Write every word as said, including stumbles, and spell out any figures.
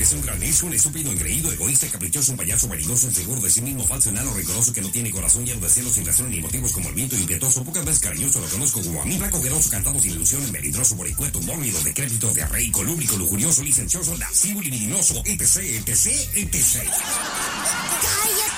es un gran necio, un estúpido, engreído, egoísta, caprichoso, un payaso, vanidoso, inseguro de sí mismo, falso, enano, rencoroso, que no tiene corazón, lleno de celos, sin razón ni motivos, como el viento, impetuoso, pocas veces cariñoso, lo conozco como a mí, blanco, gueroso, cantado sin ilusión, melindroso, boricueto, mórbido, decrépito, diarreico, lúbrico, lujurioso, licencioso, lascivo, libidinoso, etc, etc, etc. ¡Cállate!